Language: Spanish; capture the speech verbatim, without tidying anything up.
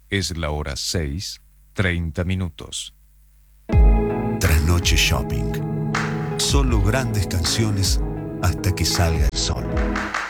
Es la hora seis, treinta minutos. Trasnoche Shopping. Solo grandes canciones hasta que salga el sol.